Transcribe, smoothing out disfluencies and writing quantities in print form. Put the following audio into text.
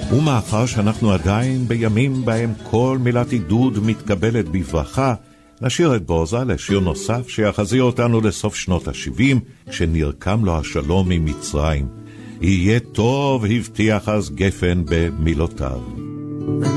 ומאחר שאנחנו עדיין בימים בהם כל מילת עידוד מתקבלת בברכה, נשאיר את בוזה לשיר נוסף שיחזיר אותנו לסוף שנות ה-70, כשנרקם לו השלום ממצרים. יהיה טוב, הבטיח אז גפן במילותיו.